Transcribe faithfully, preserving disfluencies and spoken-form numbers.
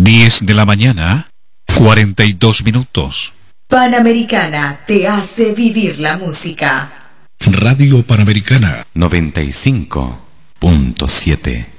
diez de la mañana, cuarenta y dos minutos. Panamericana te hace vivir la música. Radio Panamericana noventa y cinco punto siete.